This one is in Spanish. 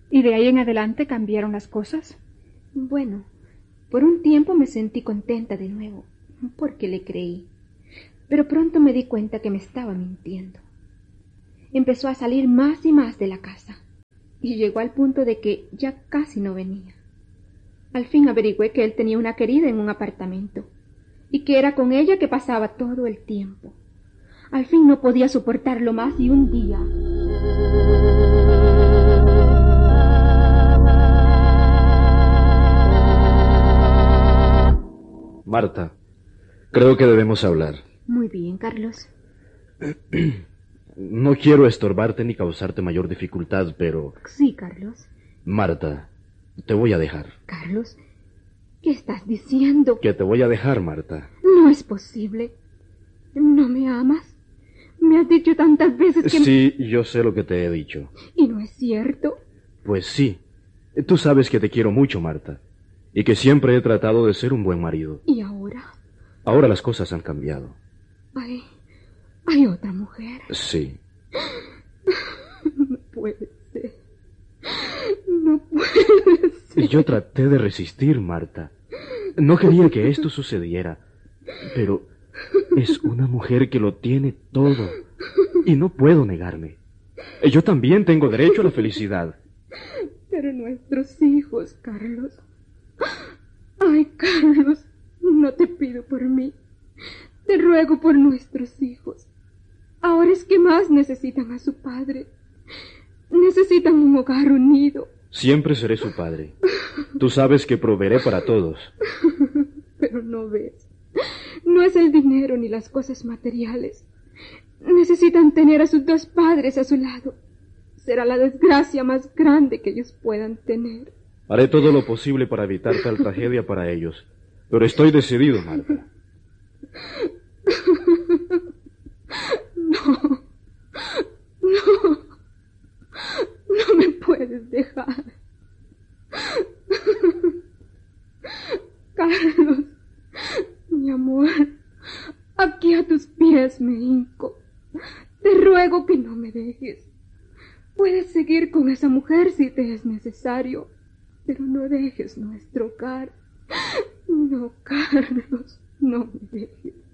¿Y de ahí en adelante cambiaron las cosas? Bueno, por un tiempo me sentí contenta de nuevo, porque le creí. Pero pronto me di cuenta que me estaba mintiendo. Empezó a salir más y más de la casa, y llegó al punto de que ya casi no venía. Al fin averigüé que él tenía una querida en un apartamento, y que era con ella que pasaba todo el tiempo. Al fin no podía soportarlo más y un día... Marta, creo que debemos hablar. Muy bien, Carlos. No quiero estorbarte ni causarte mayor dificultad, pero... Sí, Carlos. Marta, te voy a dejar. Carlos, ¿qué estás diciendo? Que te voy a dejar, Marta. No es posible. ¿No me amas? Me has dicho tantas veces que... Sí, yo sé lo que te he dicho. ¿Y no es cierto? Pues sí. Tú sabes que te quiero mucho, Marta. Y que siempre he tratado de ser un buen marido. ¿Y ahora? Ahora las cosas han cambiado. ¿Hay otra mujer? Sí. No puede ser. No puede ser. Yo traté de resistir, Marta. No quería que esto sucediera. Pero es una mujer que lo tiene todo. Y no puedo negarme. Yo también tengo derecho a la felicidad. Pero nuestros hijos, Carlos... Ay, Carlos, no te pido por mí. Te ruego por nuestros hijos. Ahora es que más necesitan a su padre. Necesitan un hogar unido. Siempre seré su padre. Tú sabes que proveeré para todos. Pero no ves. No es el dinero ni las cosas materiales. Necesitan tener a sus dos padres a su lado. Será la desgracia más grande que ellos puedan tener. Haré todo lo posible para evitar tal tragedia para ellos. Pero estoy decidido, Marta. No. No me puedes dejar. Carlos, mi amor, aquí a tus pies me hinco. Te ruego que no me dejes. Puedes seguir con esa mujer si te es necesario, pero no dejes nuestro hogar. No, Carlos, no me dejes.